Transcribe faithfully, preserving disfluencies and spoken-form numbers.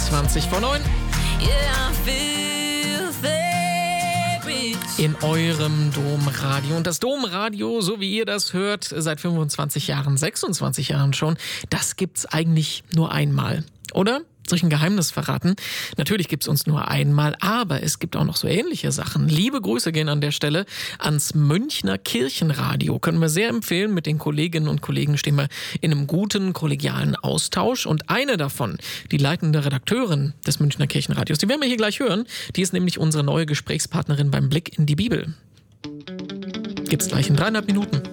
zwanzig vor neun. In eurem Domradio. Und das Domradio, so wie ihr das hört, seit fünfundzwanzig Jahren, sechsundzwanzig Jahren schon, das gibt's eigentlich nur einmal, oder? Soll ich ein Geheimnis verraten? Natürlich gibt's uns nur einmal, aber es gibt auch noch so ähnliche Sachen. Liebe Grüße gehen an der Stelle ans Münchner Kirchenradio. Können wir sehr empfehlen. Mit den Kolleginnen und Kollegen stehen wir in einem guten kollegialen Austausch. Und eine davon, die leitende Redakteurin des Münchner Kirchenradios, die werden wir hier gleich hören. Die ist nämlich unsere neue Gesprächspartnerin beim Blick in die Bibel. Gibt's gleich in dreieinhalb Minuten.